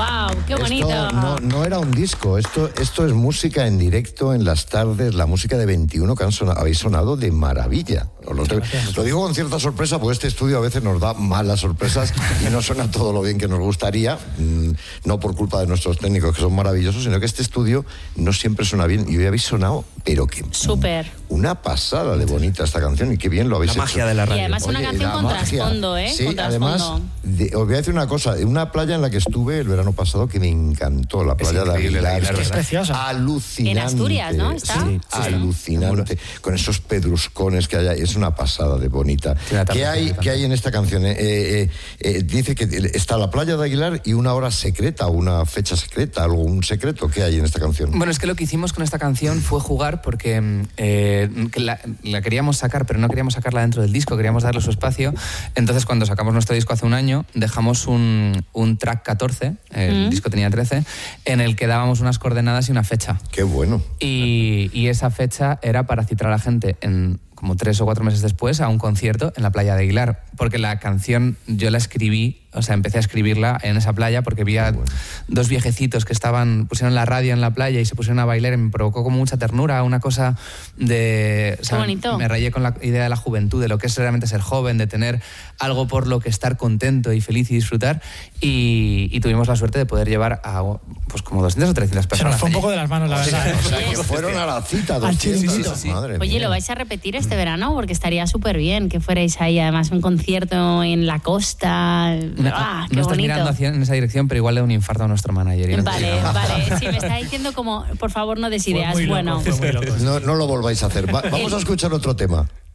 ¡Wow! ¡Qué bonito! Esto no era un disco, esto es música en directo en las tardes, la música de 21 que habéis sonado de maravilla. Lo digo con cierta sorpresa porque este estudio a veces nos da malas sorpresas y no suena todo lo bien que nos gustaría, no por culpa de nuestros técnicos que son maravillosos, sino que este estudio no siempre suena bien y hoy habéis sonado, pero que... Súper. Una pasada de bonita esta canción y qué bien lo habéis hecho. La magia de la radio. Y además una canción con trasfondo, ¿eh? Sí, con trasfondo. además, os voy a decir una cosa, una playa en la que estuve el verano pasado que me encantó, la playa de Aguilar. Es preciosa. Alucinante. En Asturias, ¿no? ¿Está? Sí, alucinante. Con esos pedruscones que hay ahí, es una pasada de bonita. ¿Qué hay en esta canción? Dice que está la playa de Aguilar y una hora secreta, una fecha secreta, algún secreto. ¿Qué hay en esta canción? Bueno, es que lo que hicimos con esta canción fue jugar porque la queríamos sacar, pero no queríamos sacarla dentro del disco, queríamos darle su espacio. Entonces, cuando sacamos nuestro disco hace un año, dejamos un track 14, el disco tenía 13, en el que dábamos unas coordenadas y una fecha. ¡Qué bueno! Y esa fecha era para citar a la gente como 3 o 4 meses después a un concierto en la playa de Aguilar, porque la canción yo la escribí, o sea, empecé a escribirla en esa playa porque vi a dos viejecitos que pusieron la radio en la playa y se pusieron a bailar y me provocó como mucha ternura, una cosa de... O sea, qué bonito. Me rayé con la idea de la juventud, de lo que es realmente ser joven, de tener algo por lo que estar contento y feliz y disfrutar, y tuvimos la suerte de poder llevar a pues como 200 o 300 personas. Se nos fue un allí. poco de las manos, la verdad. O sea, que fueron a la cita, Al 200. chiringuito. Madre Oye, mía. ¿lo vais a repetir este verano? Porque estaría súper bien que fuerais ahí, además, un concierto en la costa. ¡Qué No estás bonito! mirando en esa dirección, pero igual le da un infarto a nuestro manager. Y no te Vale, diga. vale. Sí, me está diciendo como, por favor, no des ideas. Fue muy loco, Bueno, fue muy loco. No lo volváis a hacer. Vamos a escuchar otro tema.